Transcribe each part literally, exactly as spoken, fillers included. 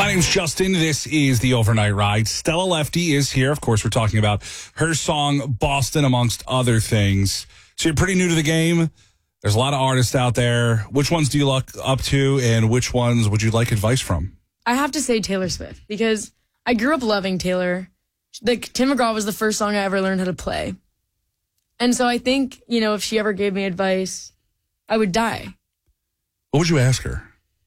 name's Justin. This is the Overnight Ride. Stella Lefty is here. Of course, we're talking about her song, Boston, amongst other things. So you're pretty new to the game. There's a lot of artists out there. Which ones do you look up to, and which ones would you like advice from? I have to say Taylor Swift, because I grew up loving Taylor. Like, Tim McGraw was the first song I ever learned how to play. And so I think, you know, if she ever gave me advice, I would die. What would you ask her?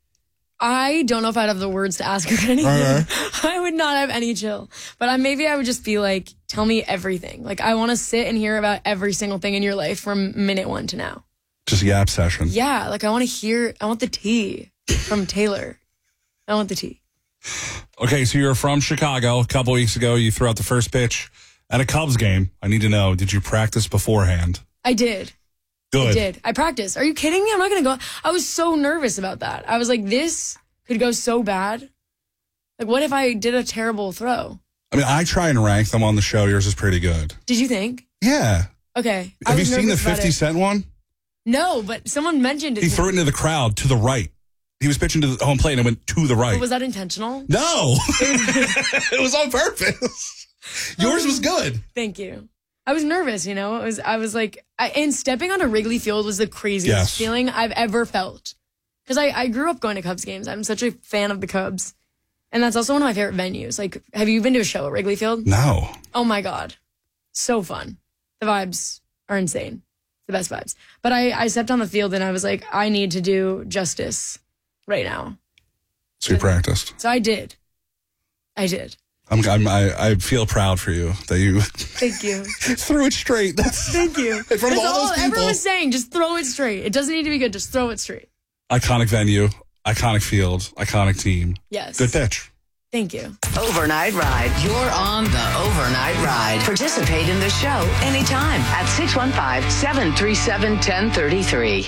I don't know if I'd have the words to ask her anything. Uh-huh. I would not have any chill. But I, maybe I would just be like, tell me everything. Like, I want to sit and hear about every single thing in your life from minute one to now. Just a yap session. Yeah, like I want to hear, I want the tea from Taylor. I want the tea. Okay, so you're from Chicago. A couple weeks ago, you threw out the first pitch at a Cubs game. I need to know, did you practice beforehand? I did. Good. I did. I practiced. Are you kidding me? I'm not going to go. I was so nervous about that. I was like, this could go so bad. Like, what if I did a terrible throw? I mean, I try and rank them on the show. Yours is pretty good. Did you think? Yeah. Okay. Have you seen the fifty cent one? No, but someone mentioned it. He threw it into the crowd to the right. He was pitching to the home plate and it went to the right. But was that intentional? No. It was on purpose. Yours was good. Thank you. I was nervous, you know. It was. I was like, I, and stepping onto Wrigley Field was the craziest yes. feeling I've ever felt. Because I, I grew up going to Cubs games. I'm such a fan of the Cubs. And that's also one of my favorite venues. Like, have you been to a show at Wrigley Field? No. Oh, my God. So fun. The vibes are insane. The best vibes. But I, I stepped on the field and I was like, I need to do justice right now. So you practiced? So I did. I did. I'm, I'm, I, I feel proud for you that you Thank you. threw it straight. That's, Thank you. In front of all, all those people. Everyone was saying, just throw it straight. It doesn't need to be good. Just throw it straight. Iconic venue, iconic field, iconic team. Yes. Good pitch. Thank you. Overnight Ride. You're on the Overnight Ride. Participate in the show anytime at six one five, seven three seven, one zero three three.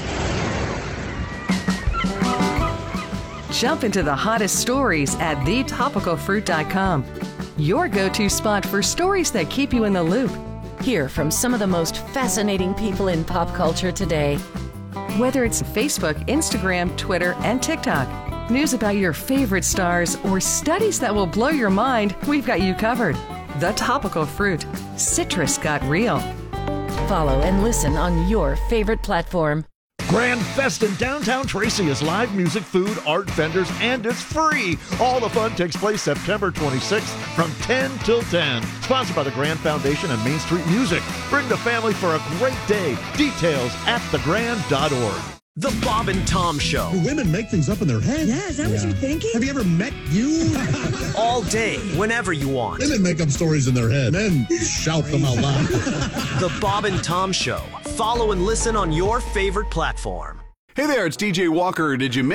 Jump into the hottest stories at the topical fruit dot com. Your go-to spot for stories that keep you in the loop. Hear from some of the most fascinating people in pop culture today. Whether it's Facebook, Instagram, Twitter, and TikTok, news about your favorite stars, or studies that will blow your mind, we've got you covered. The Topical Fruit. Citrus got real. Follow and listen on your favorite platform. Grand Fest in downtown Tracy is live music, food, art, vendors, and it's free. All the fun takes place September twenty-sixth from ten till ten. Sponsored by the Grand Foundation and Main Street Music. Bring the family for a great day. Details at the grand dot org. The Bob and Tom Show. Do women make things up in their head? Yeah, is that yeah. what you're thinking? Have you ever met you? All day, whenever you want. Women make up stories in their head. Men shout them out loud. The Bob and Tom Show. Follow and listen on your favorite platform. Hey there, it's D J Walker. Did you miss